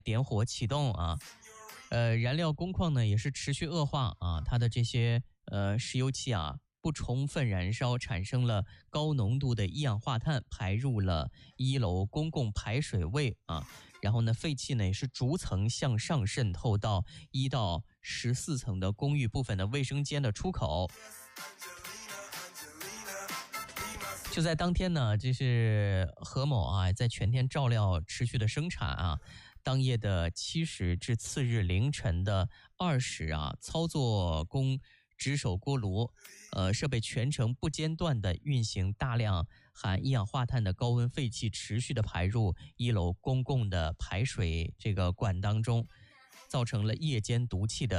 点火启动啊，燃料工况呢也是持续恶化啊，它的这些石油气啊不充分燃烧，产生了高浓度的一氧化碳，排入了1楼公共排水位啊。然后呢，废气呢也是逐层向上渗透到1到14层的公寓部分的卫生间的出口。就在当天呢，这是何某啊，在全天照料持续的生产啊。当夜的7时至次日凌晨的2时啊，操作工值守锅炉，设备全程不间断的运行，大量含一氧化碳的高温废气持续的排入1楼公共的排水这个管当中，造成了夜间毒气的